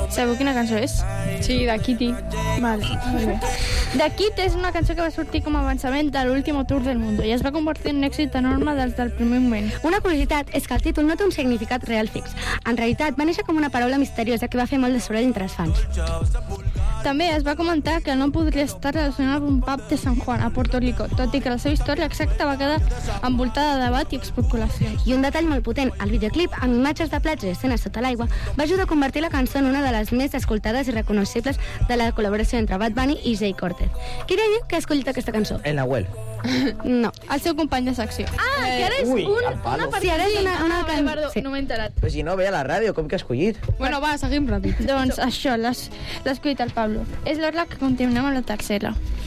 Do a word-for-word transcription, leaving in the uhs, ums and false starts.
Sabeu quina cançó és? Sí, de Kitty. Vale, molt bé. The Kid és una cançó que va sortir com a avançament de l'últim tour del món i es va convertir en un èxit enorme des del primer moment. Una curiositat és que el títol no té un significat real fix. En realitat, va néixer com una paraula misteriosa que va fer molt de soroll entre els fans. També es va comentar que no podria estar relacionat amb un pub de San Juan, a Puerto Rico, tot i que la seva història exacta va quedar envoltada de debat i especulacions. I un detall molt potent, el videoclip, amb imatges de plats i escenes sota l'aigua, va ajudar a convertir la cançó en una de les més escoltades i reconeixibles de la col·laboració entre Bad Bunny i Jay Cortez. Qui diria que ha escollit aquesta cançó? El Nahuel. No. El seu company de secció. Ah, que ara és Ui, un, al palo. una partida. Sí, ara és una, una Ah, can... perdó, sí. no m'he enterat. Però si no ve a la ràdio, com que ha escollit? Bueno, va, seguim ràpid. Doncs això, l'ha escollit el Pablo. És l'hora que continuem amb la tercera.